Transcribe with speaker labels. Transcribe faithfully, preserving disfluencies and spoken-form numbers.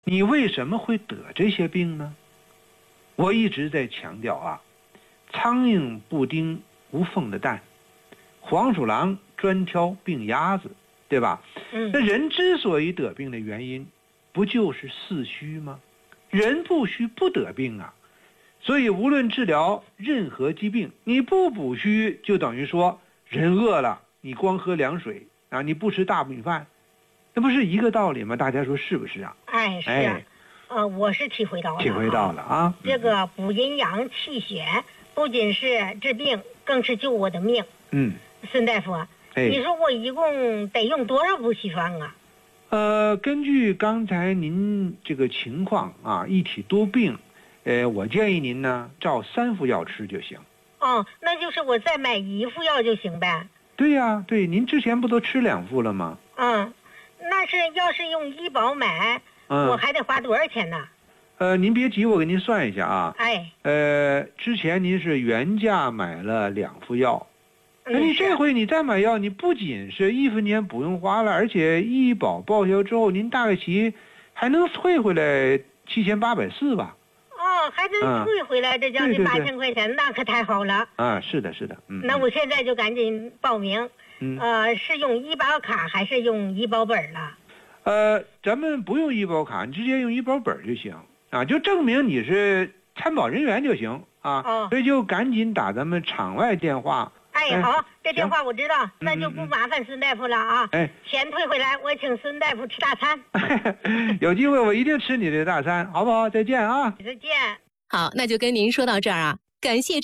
Speaker 1: 你为什么会得这些病呢？我一直在强调啊，苍蝇不叮无缝的蛋，黄鼠狼专挑病鸭子，对吧？
Speaker 2: 嗯，
Speaker 1: 那人之所以得病的原因，不就是四虚吗？人不虚不得病啊。所以无论治疗任何疾病，你不补虚，就等于说人饿了，你光喝凉水啊，你不吃大米饭，那不是一个道理吗？大家说是不是啊？
Speaker 2: 哎，是啊，
Speaker 1: 哎
Speaker 2: 呃，我是体会到了，
Speaker 1: 体会到了啊。
Speaker 2: 这个补阴阳气血，不仅是治病，更是救我的命。
Speaker 1: 嗯，
Speaker 2: 孙大夫，
Speaker 1: 哎，
Speaker 2: 你说我一共得用多少补气方啊？
Speaker 1: 呃，根据刚才您这个情况啊，一体多病，呃，我建议您呢，照三副药吃就行。
Speaker 2: 哦，那就是我再买一副药就行呗？
Speaker 1: 对呀、啊，对，您之前不都吃两副了吗？
Speaker 2: 嗯，那是要是用医保买，
Speaker 1: 嗯，
Speaker 2: 我还得花多少钱呢？
Speaker 1: 呃，您别急，我给您算一下啊。
Speaker 2: 哎，
Speaker 1: 呃，之前您是原价买了两副药，那你这回你再买药，你不仅是一分钱不用花了，而且医保报销之后，您大概其还能退回来七千八百四吧？
Speaker 2: 哦，还能退回来这将近八
Speaker 1: 对对对
Speaker 2: 千块钱，那可太好了。
Speaker 1: 啊，是的，是的，嗯。
Speaker 2: 那我现在就赶紧报名。
Speaker 1: 嗯，
Speaker 2: 呃，是用医保卡还是用医保本了？
Speaker 1: 呃，咱们不用医保卡，你直接用医保本就行啊，就证明你是参保人员就行啊。
Speaker 2: 哦，
Speaker 1: 所以就赶紧打咱们场外电话。
Speaker 2: 哎，好，这电话我知道，
Speaker 1: 嗯
Speaker 2: 那就不麻烦孙大夫了啊。
Speaker 1: 哎，
Speaker 2: 钱退回来，我请孙大夫吃大餐。
Speaker 1: 有机会我一定吃你的大餐，好不好？再见啊！
Speaker 2: 再见。
Speaker 3: 好，那就跟您说到这儿啊，感谢。